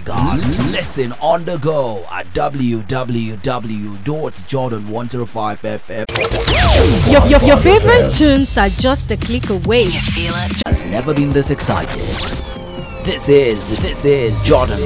podcast. Listen on the go at www.jordan105fm. Your favorite tunes are just a click away. You feel it? Has never been this excited. This is Jordan